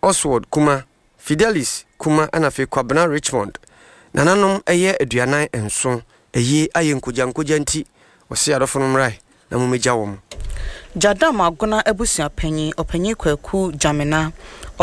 Oswald Kuma, Fidelis Kuma anafe Kwabena Richmond. Nananom eye aduanan enso eye ayenkujankujanti ose adofonom rai na mumeja wo. Jadam agona ebusia panyi opanyi kwaku Jamina